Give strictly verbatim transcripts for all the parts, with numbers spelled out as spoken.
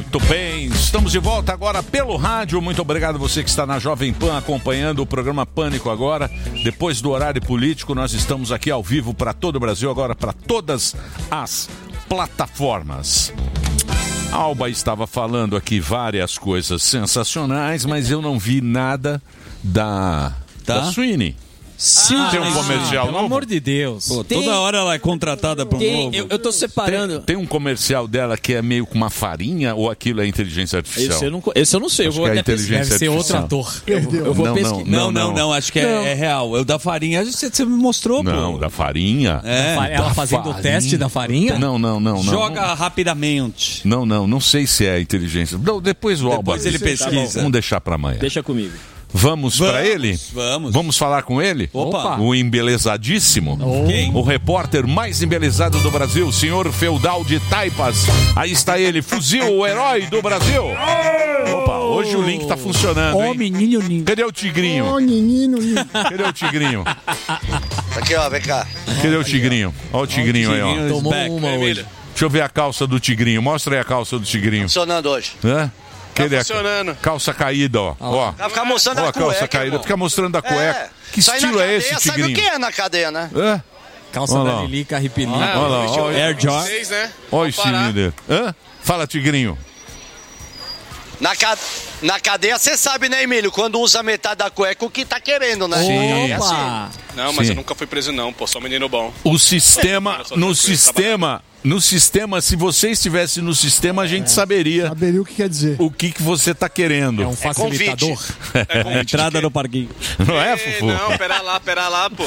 Muito bem, estamos de volta agora pelo rádio. Muito obrigado você que está na Jovem Pan acompanhando o programa Pânico agora. Depois do horário político, nós estamos aqui ao vivo para todo o Brasil, agora para todas as plataformas. Alba estava falando aqui várias coisas sensacionais, mas eu não vi nada da, tá? da Sweeney. Sim, ah, tem um comercial pelo novo? amor de Deus. Pô, tem, toda hora ela é contratada para um tem, novo. Eu, eu tô separando. Tem, tem um comercial dela que é meio com uma farinha ou aquilo é inteligência artificial? Esse eu não, esse eu não sei. Acho eu vou que é até inteligência Deve ser outro artificial. ator. Eu, eu vou não, pesquisar. Não, não, não, não, acho que é, Não. é real. Eu da farinha, você, você me mostrou, pô. Não, da farinha. É. Da fa- Ela Da fazendo o farinha. teste da farinha? Não, não, não, não. Joga rapidamente. Não, não, não sei se é inteligência. Não, depois o Alba. Depois ele pesquisa. Vamos deixar para amanhã. Deixa comigo. Vamos, Vamos, para ele? vamos. Vamos falar com ele? Opa. O embelezadíssimo. Quem? O repórter mais embelezado do Brasil, o senhor Feudal de Taipas. Aí está ele, Fuzil, o herói do Brasil. Opa, hoje o link tá funcionando, Ó, hein? menino lindo. Cadê o tigrinho? Ó, menino lindo. Cadê o tigrinho? Aqui, ó, vem cá. Cadê o tigrinho? Ó o tigrinho aí, ó. Tigrinho is Tomou back. uma hoje. Deixa eu ver a calça do tigrinho. Mostra aí a calça do tigrinho. Funcionando hoje. Hã? Cadê a funcionando. calça caída, ó. Ó, Vai ficar mostrando ó a a calça cueca, caída. irmão. Fica mostrando a cueca. É. Que Sai na estilo é cadeia, esse, sabe o tigrinho? que é na cadeia, né? Hã? Calça Olha da lá. Lilica, Ripilinha. Olha lá, ó. Air Jordan. Vocês, né? Olha o estilinho dele. Hã? Fala, tigrinho. Na, ca... na cadeia você sabe, né, Emílio? Quando usa metade da cueca, o que tá querendo, né? Sim. É assim. Opa! Não, mas Sim. eu nunca fui preso não, pô, só um menino bom. O sistema, Eu só no tranquilo, sistema, no sistema, se você estivesse no sistema, a gente saberia Saberia o que quer dizer. o que, que você tá querendo. É um facilitador. É A convite entrada de do parquinho. Não é, Ei, Fufu? Não, pera lá, pera lá, pô.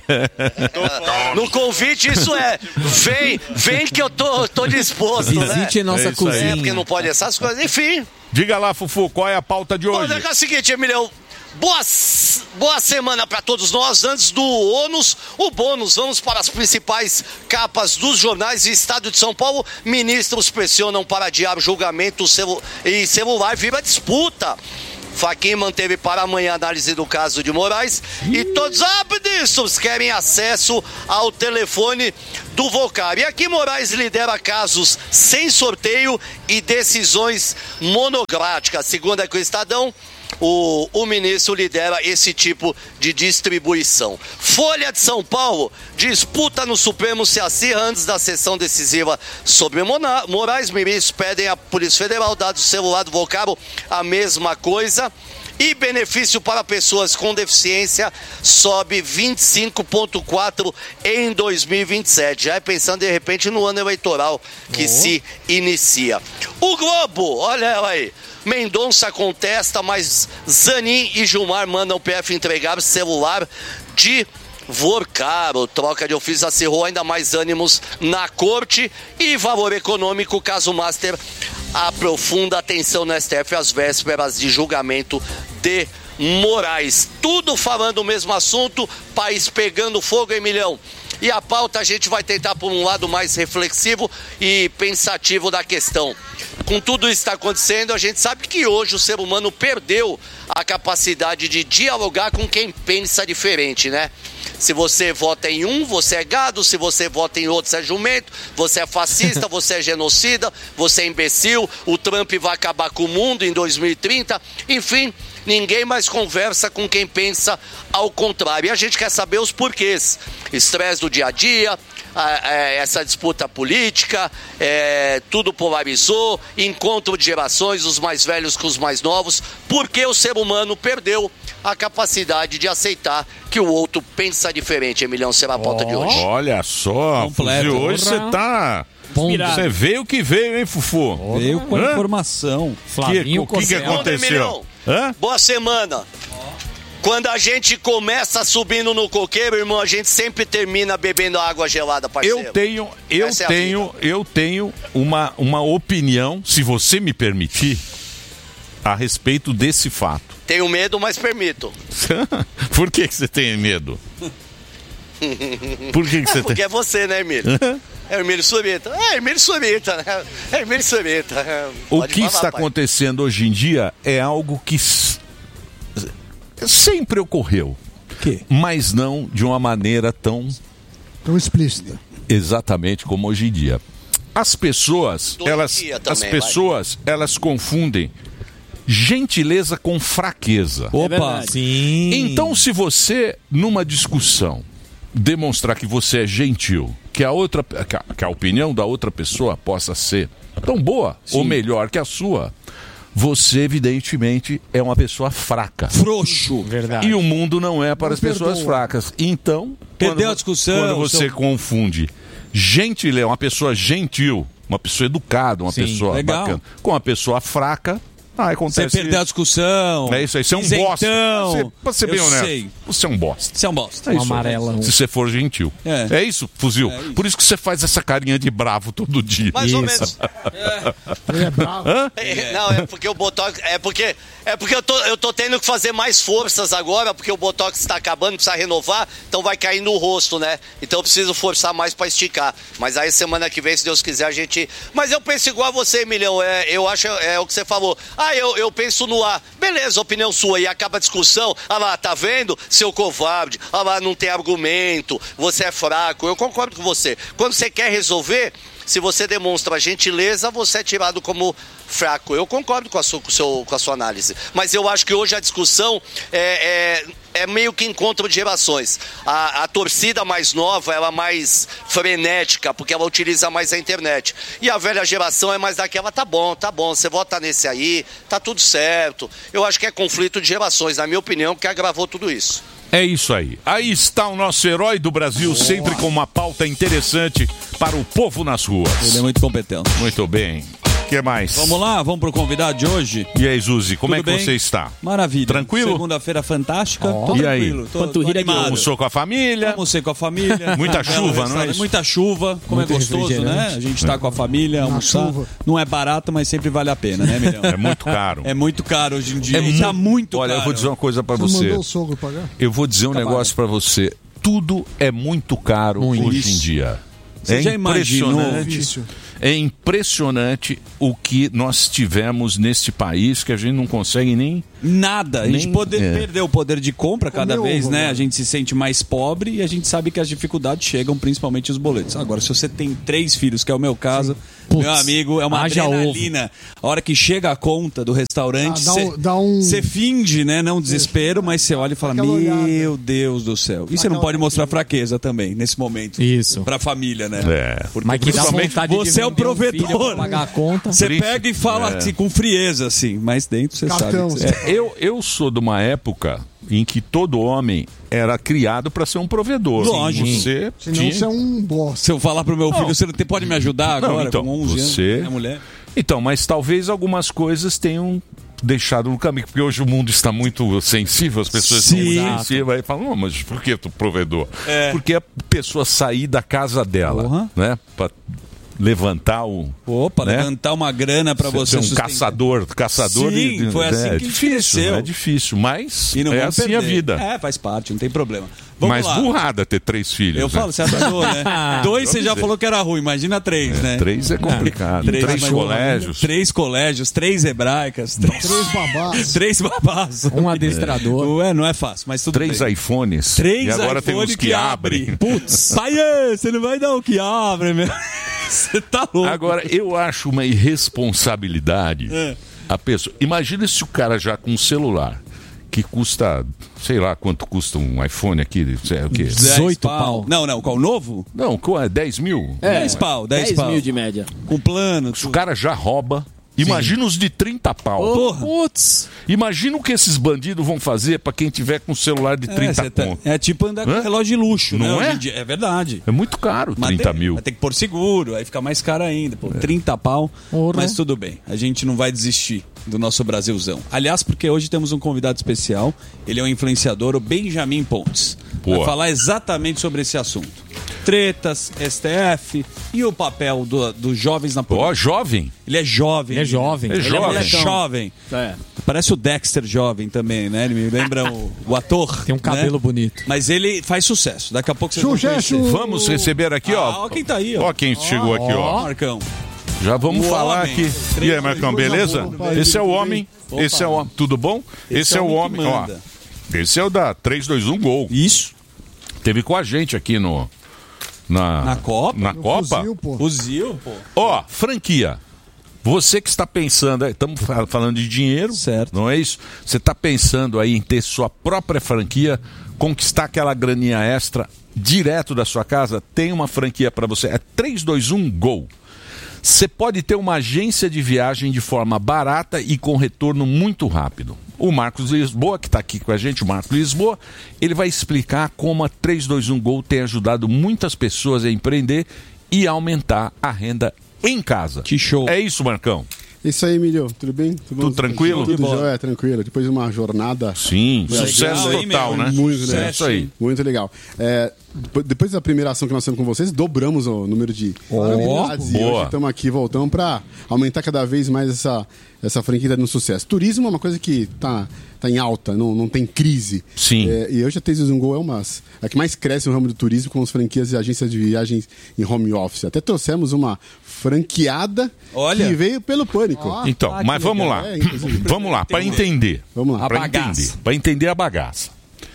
Tô fora. No convite, isso é. Vem, vem que eu tô, tô disposto, né? Visite nossa É isso aí. É, porque cozinha. não pode essas coisas. Enfim. Diga lá, Fufu, qual é a pauta de Bom, hoje? é o seguinte, Emílio. Boa, boa semana para todos nós. Antes do ônus, o bônus. Vamos para as principais capas dos jornais do estado de São Paulo. Ministros pressionam para adiar julgamento celu e celular vira disputa. Fachin manteve para amanhã a análise do caso de Moraes. E todos os ministros querem acesso ao telefone do Volcar. E aqui Moraes lidera casos sem sorteio e decisões monocráticas. Segundo aqui o Estadão, O, o ministro lidera esse tipo de distribuição. Folha de São Paulo, disputa no Supremo se acirra antes da sessão decisiva sobre Mona, Moraes. Ministros pedem à Polícia Federal dados do celular do Volcaro, a mesma coisa. E benefício para pessoas com deficiência sobe vinte e cinco vírgula quatro em dois mil e vinte e sete. Já é pensando de repente no ano eleitoral que oh. se inicia. O Globo, olha ela aí. Mendonça contesta, mas Zanin e Gilmar mandam o P F entregar celular de Volcaro. Troca de ofício acirrou ainda mais ânimos na corte. E valor econômico, caso Master aprofunda a atenção no S T F às vésperas de julgamento de Moraes. Tudo falando o mesmo assunto, país pegando fogo, Emilhão. E a pauta a gente vai tentar por um lado mais reflexivo e pensativo da questão. Com tudo isso que está acontecendo, a gente sabe que hoje o ser humano perdeu a capacidade de dialogar com quem pensa diferente, né? Se você vota em um, você é gado. Se você vota em outro, você é jumento. Você é fascista, você é genocida, você é imbecil. O Trump vai acabar com o mundo em dois mil e trinta. Enfim, ninguém mais conversa com quem pensa ao contrário. E a gente quer saber os porquês. Estresse do dia a dia, essa disputa política, é, tudo polarizou, encontro de gerações, os mais velhos com os mais novos. Por que o ser humano perdeu a capacidade de aceitar que o outro pensa diferente? Emilhão, será a pauta oh, de hoje. Olha só, completo. Fuzil, hoje você tá... Você veio que veio, hein, Fufu? Oh, veio com Hã? informação. Flavinho, o que, que, que aconteceu? Hã? Boa semana. Quando a gente começa subindo no coqueiro, irmão, a gente sempre termina bebendo água gelada, parceiro. Eu tenho, eu Essa tenho, é eu tenho uma, uma opinião, se você me permitir, a respeito desse fato. Tenho medo, mas permito. Por que, que você tem medo? Por que, que você é porque tem? é você, né, Emílio? É o Emílio Surita. É, Emílio Surita, né? É Emílio Surita. É, o que falar, está pai. acontecendo hoje em dia é algo que sempre ocorreu, que? mas não de uma maneira tão... Tão explícita. Exatamente como hoje em dia. as pessoas, elas, também, as pessoas, elas confundem gentileza com fraqueza. Opa! Sim. Então, se você, numa discussão, demonstrar que você é gentil, que a, outra, que a, que a opinião da outra pessoa possa ser tão boa Sim. ou melhor que a sua, você, evidentemente, é uma pessoa fraca. Frouxo. Verdade. E o mundo não é para não as pessoas perdoa. fracas. Então, perdeu quando, a discussão. Quando você seu... confunde gentil, é uma pessoa gentil, uma pessoa educada, uma Sim, pessoa legal. bacana, com uma pessoa fraca, ah, acontece. Você perdeu a discussão. É isso aí, você é um bosta. Então, você, pra ser bem honesto, sei. você é um bosta. Você é um bosta. É um isso, amarelão. Se você for gentil. É, é isso, fuzil. É isso. Por isso que você faz essa carinha de bravo todo dia. Mais isso. ou menos. Ele é bravo. Hã? É, não, é porque o Botox. É porque, é porque eu, tô, eu tô tendo que fazer mais forças agora, porque o Botox está acabando, precisa renovar, então vai cair no rosto, né? Então eu preciso forçar mais para esticar. Mas aí semana que vem, se Deus quiser, a gente. Mas eu penso igual a você, Emilhão. É, eu acho é o que você falou. Ah, eu, eu penso no ar. Beleza, opinião sua. E acaba a discussão. Ah lá, tá vendo? Seu covarde. Ah lá, não tem argumento. Você é fraco. Eu concordo com você. Quando você quer resolver, se você demonstra gentileza, você é tirado como fraco. Eu concordo com a sua, com o seu, com a sua análise. Mas eu acho que hoje a discussão é, é, é meio que encontro de gerações. A, a torcida mais nova, ela é mais frenética, porque ela utiliza mais a internet. E a velha geração é mais daquela, tá bom, tá bom, você vota nesse aí, tá tudo certo. Eu acho que é conflito de gerações, na minha opinião, que agravou tudo isso. É isso aí. Aí está o nosso herói do Brasil, Boa. sempre com uma pauta interessante para o povo nas ruas. Ele é muito competente. Muito bem. O que mais? Vamos lá, vamos pro convidado de hoje. E aí, Zuzi, como Tudo é que bem? você está? Maravilha. Tranquilo? Segunda-feira fantástica. Oh. Tô e aí? tranquilo. Tô, tô animado. Almoçou com a família? Almocei com a família. Muita chuva, não é isso? Muita chuva. Como Muito é gostoso, né? A gente tá é. com a família, Na almoçar. chuva. Não é barato, mas sempre vale a pena, né, Milhão? É muito caro. É muito caro hoje em dia. É muito, tá muito Olha, caro. eu vou dizer uma coisa pra você. você. Mandou o sogro pagar? Eu vou dizer um Acabaram. negócio pra você. Tudo é muito caro Muito. hoje em dia. Você é já imaginou? impressionante. É impressionante o que nós tivemos neste país que a gente não consegue nem... Nada. A gente Nem- poder, é. perdeu o poder de compra cada Comeu vez, ovo, né? agora. A gente se sente mais pobre e a gente sabe que as dificuldades chegam, principalmente os boletos. Agora, se você tem três filhos, que é o meu caso, Putz, meu amigo, é uma haja adrenalina. A hora que chega a conta do restaurante, Ah, dá você um- dá um- você finge, né? Não desespero, mas você olha e fala, Aquela meu olhada. Deus do céu. E você não Aquela pode mostrar fraqueza também, nesse momento. Isso. Pra família, né? É. Porque Mas que dá principalmente vontade de você é o vender um filho provedor. pra pagar a conta. Você Triste. pega e fala É. assim, com frieza, assim, mas dentro você Cartão, sabe. que você- É, eu, eu sou de uma época em que todo homem era criado para ser um provedor. Lógico. Você Senão tinha... você é um bosta. Se eu falar pro meu filho, Não. você não tem- pode me ajudar Não, agora então, com onze você- anos? Minha mulher. Então, mas talvez algumas coisas tenham deixado no caminho, porque hoje o mundo está muito sensível, as pessoas Sim. estão muito Exato. sensíveis, aí falam, não, mas por que tu provedor? É. Porque a pessoa sair da casa dela, Porra. né, para levantar o... Opa, né? levantar uma grana pra você ser um sustentar. caçador, caçador Sim, de- foi assim é que a gente difícil, cresceu. é difícil, mas E não é vamos assim perder. a vida. É, faz parte, não tem problema. Vamos Mas lá. burrada ter três filhos. Eu né? falo, você avisou, né? Dois você já avisei. falou que era ruim, imagina três, né? Três é complicado. Três, Três, mas- colégios. Três colégios, três hebraicas, três, Três babás. três babás. Um adestrador. Não é, não é fácil, mas tudo Três bem. iPhones. Três e agora tem iPhone uns que, abrem. Putz, pai, você não vai dar o que abre, meu. Você tá louco. Agora, eu acho uma irresponsabilidade É. a pessoa. Imagina se o cara já com um celular que custa, sei lá quanto custa um iPhone aqui, sei lá o quê? dez dezoito pau. Não, não, qual o novo? Não, qual é? dez mil? É, dez pau, dez, dez pau. mil de média. Com plano. Se o cara já rouba, imagina os de trinta pau. Porra. Putz. Imagina o que esses bandidos vão fazer pra quem tiver com um celular de É, trinta cê tá- conto. é tipo andar com Hã? um relógio de luxo, né? Não hoje é? em dia. É verdade. É muito caro, Mas trinta tem- mil. Vai ter que pôr seguro, aí fica mais caro ainda. Pô, trinta pau. Porra. Mas tudo bem. A gente não vai desistir do nosso Brasilzão. Aliás, porque hoje temos um convidado especial. Ele é um influenciador, o Benjamin Pontes. Boa. Vai falar exatamente sobre esse assunto. Tretas, S T F e o papel do- dos jovens na Ó, política. jovem. Ele é jovem. Ele é jovem. É Ele jovem. é molecão. jovem. É. Parece o Dexter jovem também, né? Ele me lembra o, o ator. Tem um cabelo né? bonito. Mas ele faz sucesso. Daqui a pouco vocês vão Sucesso! conhecer. Vamos receber aqui, ó. Ah, ó quem tá aí, ó. Ó quem chegou aqui, ó. Marcão. Já vamos O falar homem. aqui. Três E aí, Marcão, coisa beleza? boa. Esse é o homem. Opa. Esse é o homem. Tudo bom? Esse, Esse é o é o homem, que ó. manda. Esse é o da três dois um Gol. Isso. Teve com a gente aqui no Na, Na Copa? Na No Copa? Fuzil, pô. Fuzil, pô. Ó, franquia. Você que está pensando, estamos falando de dinheiro, certo. Não é isso? Você está pensando aí em ter sua própria franquia, conquistar aquela graninha extra direto da sua casa? Tem uma franquia para você. É três dois um Gol. Você pode ter uma agência de viagem de forma barata e com retorno muito rápido. O Marcos Lisboa, que está aqui com a gente, o Marcos Lisboa, ele vai explicar como a três dois um Gol tem ajudado muitas pessoas a empreender e aumentar a renda em casa. Que show. É isso, Marcão? Isso aí, Emílio. Tudo bem? Tudo, Tudo tranquilo? Tudo Tudo jóia, tranquilo. Depois de uma jornada... Sim, legal, sucesso hein, total, meu? né? Muito legal. Sucesso aí. Muito legal. É, depois da primeira ação que nós fizemos com vocês, dobramos o número de unidades. E hoje estamos aqui, voltamos para aumentar cada vez mais essa, essa franquia no sucesso. Turismo é uma coisa que está tá em alta, não, não tem crise. Sim. É, e hoje a três dois um Gol é uma, a que mais cresce no ramo do turismo com as franquias e agências de viagens em home office. Até trouxemos uma franqueada Olha. que veio pelo Pânico. Então, Ah, mas que vamos legal. lá. É, inclusive. Vamos lá, para entender. Vamos lá. A Para bagaça. entender. Para entender a bagaça.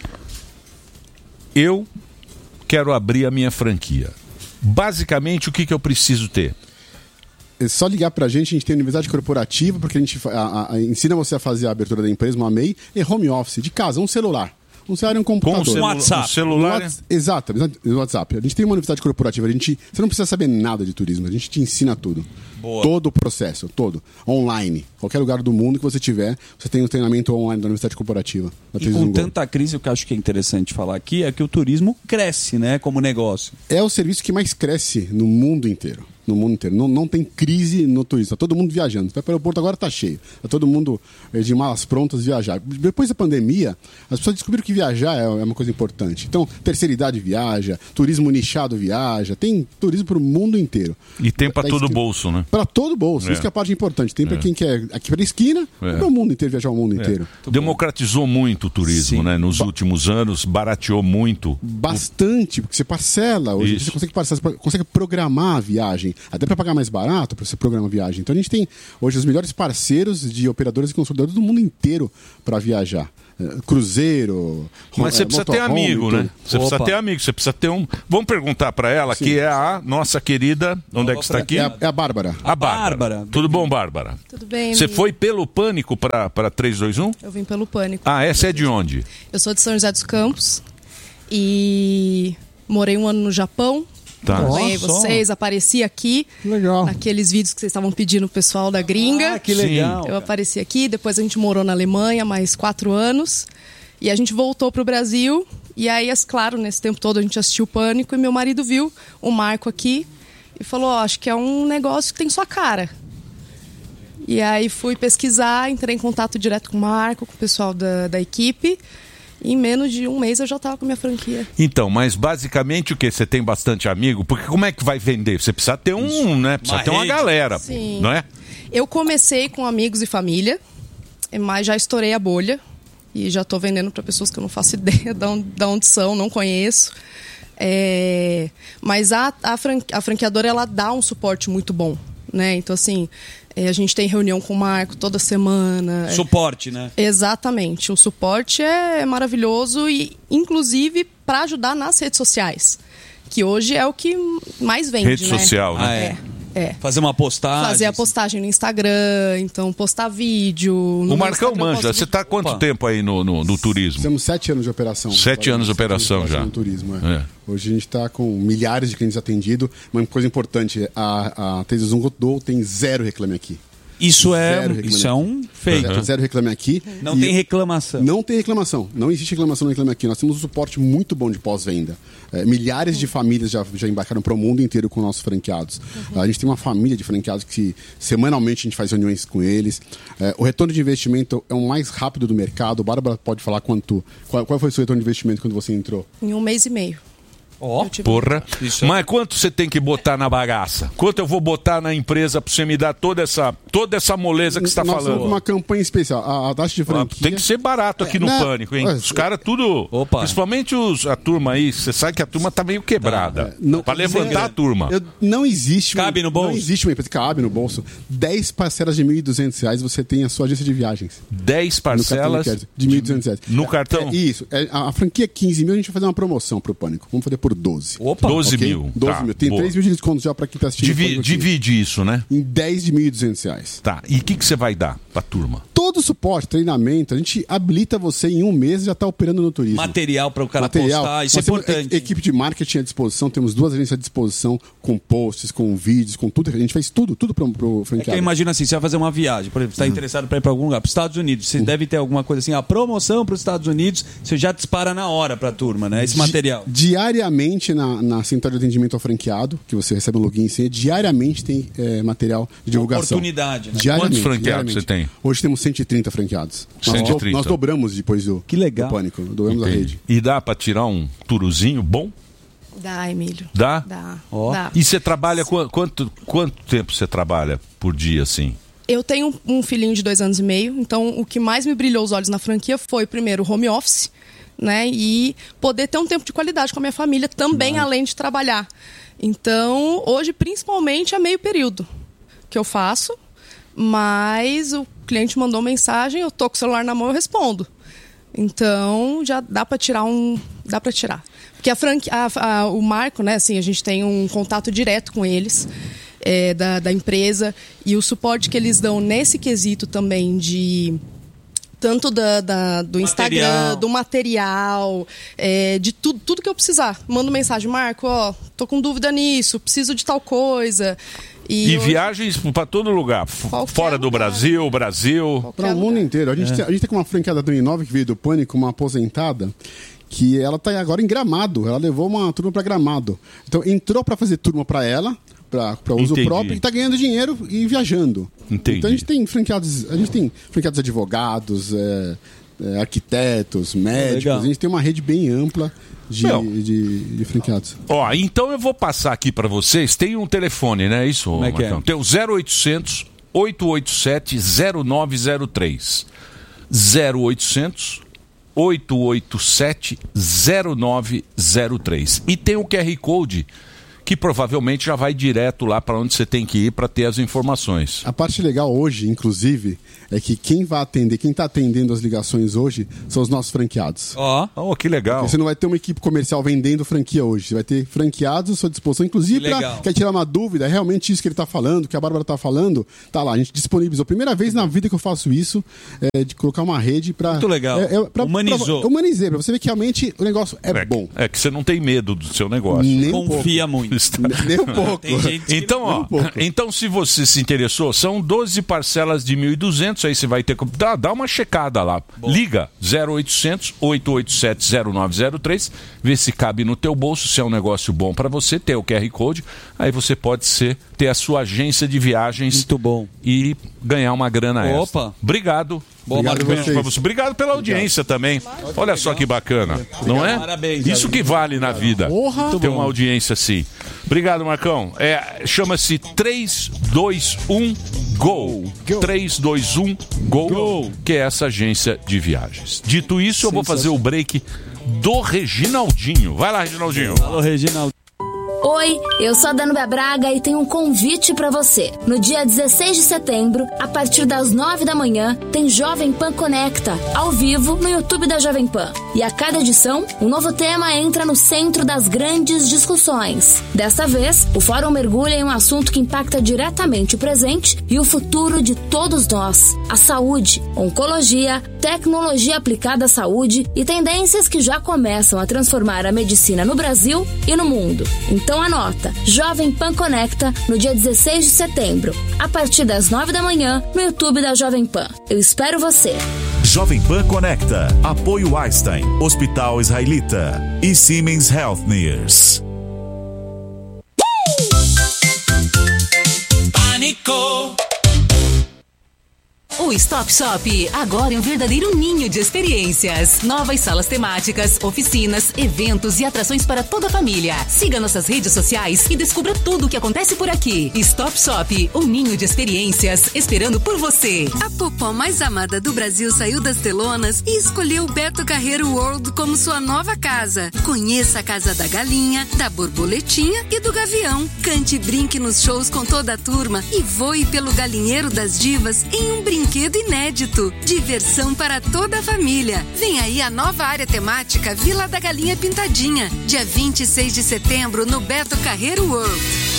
Eu quero abrir a minha franquia. Basicamente, o que, que eu preciso ter? É só ligar pra gente, a gente tem universidade corporativa, porque a gente fa- a- a- ensina você a fazer a abertura da empresa, uma M E I, e home office, de casa, um celular. Um celular e um Com computador. o, celu- WhatsApp. o celular. No Whats- Exato, exato, no WhatsApp. A gente tem uma universidade corporativa, a gente, você não precisa saber nada de turismo, a gente te ensina tudo. Boa. Todo o processo, todo. Online. Qualquer lugar do mundo que você tiver, você tem um treinamento online da universidade corporativa. da E três dois um com Gol. tanta crise, o que eu acho que é interessante falar aqui é que o turismo cresce, né, como negócio. É o serviço que mais cresce no mundo inteiro. No mundo inteiro. Não, não tem crise no turismo. Tá todo mundo viajando. Vai para o aeroporto agora, tá cheio. Tá todo mundo eh, de malas prontas viajar. Depois da pandemia, as pessoas descobriram que viajar é é uma coisa importante. Então, terceira idade viaja, turismo nichado viaja, tem turismo para o mundo inteiro. E tem para Da todo esquina- bolso, né? Para todo bolso. É. Isso que é a parte importante. Tem para quem quer aqui para a esquina, É. para o mundo inteiro, viajar o mundo inteiro. Democratizou muito o turismo, Sim. né? Nos últimos anos, barateou muito. Bastante, porque você parcela. Hoje em dia Isso. você consegue parcelar, você consegue programar a viagem. Até para pagar mais barato, para você programar a viagem. Então a gente tem hoje os melhores parceiros de operadores e consultores do mundo inteiro para viajar. Eh, Cruzeiro, Mas você eh, precisa ter motorhome, amigo, tudo. né? Você precisa Opa. ter amigo, você precisa ter um. Vamos perguntar para ela, Sim. que é a nossa querida. Onde é que está aqui? É a, é a Bárbara. A Bárbara. Bárbara. Tudo bom, Bárbara? Tudo bem, Você Emílio? foi pelo Pânico para três dois um? Eu vim pelo Pânico. Ah, essa é de onde? Eu sou de São José dos Campos e morei um ano no Japão. Tá. Acompanhei Nossa. vocês, apareci aqui Legal. naqueles vídeos que vocês estavam pedindo pro pessoal da gringa. Ah, que legal. Eu apareci aqui, depois a gente morou na Alemanha mais quatro anos. E a gente voltou pro Brasil. E aí, as- claro, nesse tempo todo a gente assistiu o Pânico e meu marido viu o Marco aqui e falou, ó, acho que é um negócio que tem sua cara. E aí fui pesquisar, entrei em contato direto com o Marco, com o pessoal da, da equipe. E em menos de um mês eu já estava com a minha franquia. Então, mas basicamente o que? Você tem bastante amigo? Porque como é que vai vender? Você precisa ter um, né? Precisa Uma ter uma rede. galera, pô, Sim. não é? Eu comecei com amigos e família, mas já estourei a bolha. E já estou vendendo para pessoas que eu não faço ideia de onde, de onde são, não conheço. É, mas a, a, fran- a franqueadora, ela dá um suporte muito bom, né? Então, assim, é, a gente tem reunião com o Marco toda semana. é- Suporte, né? Exatamente. O suporte é maravilhoso e, inclusive, para ajudar nas redes sociais. Que hoje é o que mais vende, Rede né? social, né? Ah, É, é. Fazer uma postagem. Fazer a postagem no Instagram, então postar vídeo. No O meu Marcão Instagram eu manja. posto Você está há quanto Opa. tempo aí no, no, no turismo? Temos sete anos de operação. Sete anos de operação Sete já. anos No turismo, é. É. Hoje a gente está com milhares de clientes atendidos. Uma coisa importante, a, a três dois um Godot tem zero reclame aqui. Isso é, Zero reclame isso é um feito. Zero, zero reclame aqui. Não E tem reclamação. Não tem reclamação. Não existe reclamação no reclame aqui. Nós temos um suporte muito bom de pós-venda. É, milhares de famílias já, já embarcaram para o mundo inteiro com nossos franqueados. A gente tem uma família de franqueados que semanalmente a gente faz reuniões com eles. É, o retorno de investimento é o mais rápido do mercado. Bárbara pode falar quanto, qual, qual foi o seu retorno de investimento quando você entrou? Em um mês e meio. Ó, Eu tive- Porra. Isso é- Mas quanto você tem que botar na bagaça? Quanto eu vou botar na empresa para você me dar toda essa, toda essa moleza que você está Nós falando? temos uma campanha especial. A, a taxa de Ah, franquia... Tem que ser barato aqui no Não, Pânico, hein? é, Os caras tudo. Opa. Principalmente os, a turma aí. Você sabe que a turma tá meio quebrada. Não- Para levantar é, a turma. eu- não existe. Cabe no bolso? Não existe uma empresa que cabe no bolso. dez parcelas de mil e duzentos reais você tem a sua agência de viagens. dez No cartão parcelas de crédito, de mil e duzentos reais. no cartão? É, isso. É, a, a franquia quinze mil, a gente vai fazer uma promoção pro Pânico. Vamos fazer por por doze. Opa, doze Ok? mil. doze Tá, mil. Tem boa. três mil de desconto já para quem está assistindo. Divi- Pânico aqui. divide isso, né? Em dez de mil e duzentos reais. Tá. E o que, que você vai dar pra turma? Todo o suporte, treinamento, a gente habilita você em um mês e já está operando no turismo. Material para o cara Material. postar, isso é Nós temos importante. e- equipe de marketing à disposição, temos duas agências à disposição, com posts, com vídeos, com tudo. A gente faz tudo, tudo pro, pro É que franqueado. eu imagino assim, você vai fazer uma viagem, por exemplo, você está interessado para ir para algum lugar, para os Estados Unidos, você deve ter alguma coisa assim, a promoção para os Estados Unidos, você já dispara na hora para a turma, né? Esse Di- material. Diariamente na, na central de atendimento ao franqueado, que você recebe um login e senha, diariamente tem é, material de divulgação. Oportunidade, né? Diariamente, Quantos franqueados diariamente. você tem? Hoje temos cento e trinta franqueados. Nós, cento e do- trinta. nós dobramos depois do, Que legal. do Pânico, dobramos a rede. E dá pra tirar um turuzinho bom? Dá, Emílio. Dá? Dá. Ó. Dá. E você trabalha qu- quanto, quanto tempo você trabalha por dia, assim? Eu tenho um um filhinho de dois anos e meio, então o que mais me brilhou os olhos na franquia foi, primeiro, o home office, né? E poder ter um tempo de qualidade com a minha família também, além de trabalhar. Então, hoje, principalmente, é meio período que eu faço, mas o cliente mandou mensagem, eu tô com o celular na mão, eu respondo. Então, já dá para tirar um... Dá para tirar. Porque a franquia, a- a- o Marco, né, assim, a gente tem um contato direto com eles, é, da, da empresa, e o suporte que eles dão nesse quesito também de... Tanto da, da- do Instagram, Material. do material, é, de tudo, tudo que eu precisar. Mando mensagem, Marco, ó, tô com dúvida nisso, preciso de tal coisa. E, hoje- viagens pra todo lugar, f- Qualquer fora do lugar. Brasil, Brasil. Para o mundo inteiro. A gente, tem, a gente tem uma franqueada do Inove que veio do Pânico, uma aposentada, que ela está agora em Gramado. Ela levou uma turma para Gramado. Então entrou para fazer turma para ela, para uso Entendi. próprio, e está ganhando dinheiro e viajando. Entendi. Então a gente tem franqueados, a gente tem franqueados advogados, é, é, arquitetos, médicos. legal. A gente tem uma rede bem ampla de, Meu. de, de franqueados. Ó, então eu vou passar aqui pra vocês. Tem um telefone, né? Isso, Como é que é? Marcão? Tem o zero oitocentos, oito oito sete, zero nove zero três. zero oitocentos, oito oito sete, zero nove zero três. E tem o Q R Code, que provavelmente já vai direto lá para onde você tem que ir para ter as informações. A parte legal hoje, inclusive, é que quem vai atender, quem está atendendo as ligações hoje são os nossos franqueados. Ó, Oh, que legal. Você não vai ter uma equipe comercial vendendo franquia hoje. Você vai ter franqueados à sua disposição. Inclusive, Que para legal. quer tirar uma dúvida, é realmente isso que ele está falando, que a Bárbara está falando, tá lá. A gente disponibilizou. Primeira vez na vida que eu faço isso, é, de colocar uma rede para... Muito legal. Humanizou. Pra, humanizei, para você ver que realmente o negócio é, É, bom. é que você não tem medo do seu negócio. Nem um confia muito. Nem um pouco. Tem gente que Então, ó, um pouco. então se você se interessou, são doze parcelas de mil e duzentos, aí você vai ter que dá, dá uma checada lá. Liga zero oitocentos, oito oito sete, zero nove zero três, vê se cabe no teu bolso, se é um negócio bom para você, tem o Q R Code, aí você pode ser ter a sua agência de viagens Muito bom. e ganhar uma grana extra. Opa. Obrigado. Boa, Obrigado Marcão. a vocês. Pra você. Obrigado pela audiência também. Olha só que bacana, não é? Parabéns, Isso que vale na vida. Porra. Ter uma audiência assim. Obrigado, Marcão. É, chama-se três dois um Go. três dois um Go, que é essa agência de viagens. Dito isso, eu vou fazer o break do Reginaldinho. Vai lá, Reginaldinho. Alô, Reginaldo. Oi, eu sou a Danúbia Braga e tenho um convite pra você. No dia dezesseis de setembro, a partir das nove da manhã, tem Jovem Pan Conecta, ao vivo no YouTube da Jovem Pan. E a cada edição, um novo tema entra no centro das grandes discussões. Desta vez, o fórum mergulha em um assunto que impacta diretamente o presente e o futuro de todos nós: a saúde, oncologia, tecnologia aplicada à saúde e tendências que já começam a transformar a medicina no Brasil e no mundo. Então anota, Jovem Pan Conecta no dia dezesseis de setembro, a partir das nove da manhã, no YouTube da Jovem Pan. Eu espero você. Jovem Pan Conecta. Apoio Einstein, Hospital Israelita e Siemens Healthineers. Pânico. O Stop Shop agora é um verdadeiro ninho de experiências. Novas salas temáticas, oficinas, eventos e atrações para toda a família. Siga nossas redes sociais e descubra tudo o que acontece por aqui. Stop Shop, um ninho de experiências esperando por você. A popó mais amada do Brasil saiu das telonas e escolheu o Beto Carreiro World como sua nova casa. Conheça a Casa da Galinha, da Borboletinha e do Gavião. Cante e brinque nos shows com toda a turma e voe pelo Galinheiro das Divas em um brinquedo brinquedo inédito. Diversão para toda a família. Vem aí a nova área temática Vila da Galinha Pintadinha. Dia vinte e seis de setembro no Beto Carreiro World.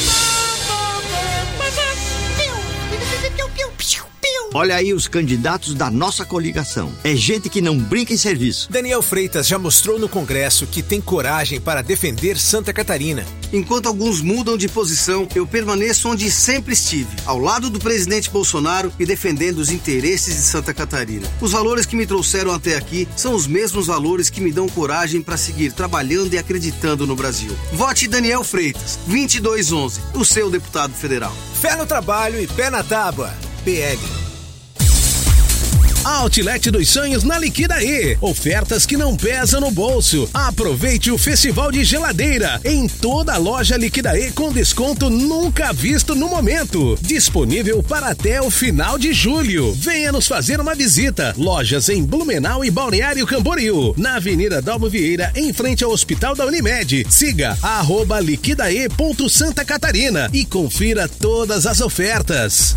Olha aí os candidatos da nossa coligação. É gente que não brinca em serviço. Daniel Freitas já mostrou no Congresso que tem coragem para defender Santa Catarina. Enquanto alguns mudam de posição, eu permaneço onde sempre estive, ao lado do presidente Bolsonaro e defendendo os interesses de Santa Catarina. Os valores que me trouxeram até aqui são os mesmos valores que me dão coragem para seguir trabalhando e acreditando no Brasil. Vote Daniel Freitas, vinte e dois onze, o seu deputado federal. Fé no trabalho e pé na tábua. P L. Outlet dos Sonhos na Liquidaê. Ofertas que não pesam no bolso. Aproveite o festival de geladeira em toda a loja Liquidaê com desconto nunca visto no momento. Disponível para até o final de julho. Venha nos fazer uma visita. Lojas em Blumenau e Balneário Camboriú. Na Avenida Dalmo Vieira, em frente ao Hospital da Unimed. Siga arroba liquidaê ponto Santa Catarina e confira todas as ofertas.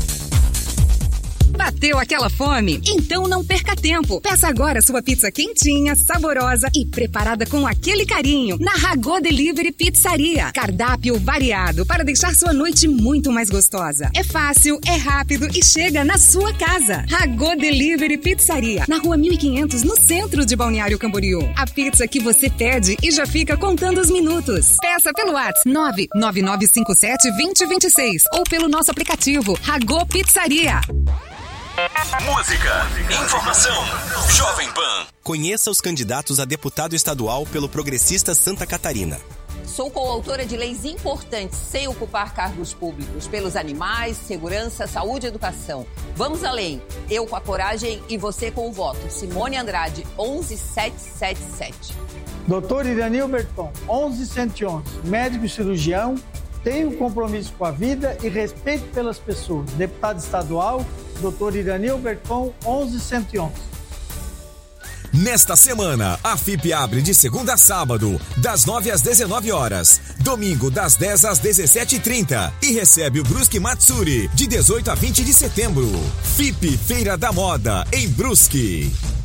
Bateu aquela fome? Então não perca tempo. Peça agora sua pizza quentinha, saborosa e preparada com aquele carinho na Ragô Delivery Pizzaria. Cardápio variado para deixar sua noite muito mais gostosa. É fácil, é rápido e chega na sua casa. Ragô Delivery Pizzaria, na Rua mil e quinhentos, no centro de Balneário Camboriú. A pizza que você pede e já fica contando os minutos. Peça pelo WhatsApp nove nove nove cinco sete dois zero dois seis ou pelo nosso aplicativo Ragô Pizzaria. Música, informação, Jovem Pan. Conheça os candidatos a deputado estadual pelo Progressista Santa Catarina. Sou coautora de leis importantes sem ocupar cargos públicos, pelos animais, segurança, saúde e educação. Vamos além. Eu com a coragem e você com o voto. Simone Andrade, onze sete sete sete. Doutor Iranil Berton, onze cento e onze. Médico cirurgião, tenho compromisso com a vida e respeito pelas pessoas. Deputado estadual, doutor Iranil Berton, onze cento e onze. Nesta semana, a F I P abre de segunda a sábado, das nove às dezenove horas. Domingo, das dez às dezessete e trinta. E recebe o Brusque Matsuri, de dezoito a vinte de setembro. F I P Feira da Moda, em Brusque.